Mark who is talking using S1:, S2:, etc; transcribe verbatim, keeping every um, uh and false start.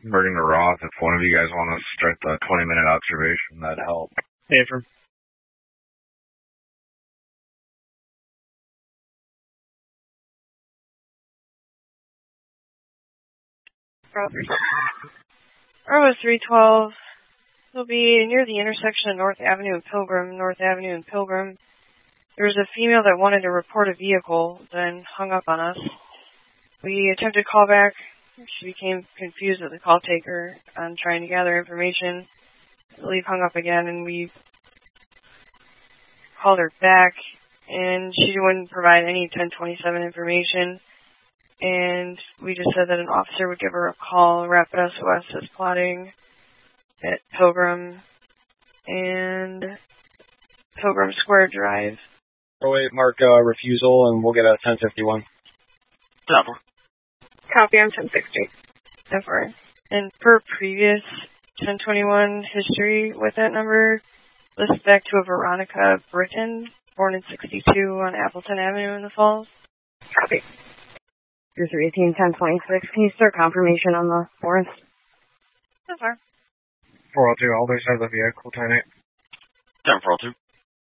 S1: Converting to Roth, if one of you guys want to start the twenty minute observation, that'd help.
S2: Hey, from
S3: Bravo three twelve. It'll be near the intersection of North Avenue and Pilgrim. North Avenue and Pilgrim. There was a female that wanted to report a vehicle, then hung up on us. We attempted to call back. She became confused with the call taker on trying to gather information. I believe hung up again, and we called her back, and she wouldn't provide any ten twenty-seven information. And we just said that an officer would give her a call. Rapid S O S is plotting at Pilgrim and Pilgrim Square Drive.
S2: oh eight, mark uh, refusal, and we'll get a ten fifty-one.
S4: Double.
S3: Copy on ten sixty. Definitely. And per previous ten twenty-one history with that number, lists back to a Veronica Britton, born in sixty-two on Appleton Avenue in the Falls.
S5: Copy. Your three eighteen, ten twenty-six. Can you start confirmation on the forest?
S3: So far.
S2: four oh two, Alders has a vehicle, ten eight.
S4: ten four oh two.